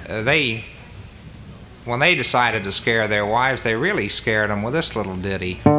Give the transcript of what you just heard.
when they decided to scare their wives, they really scared them with this little ditty.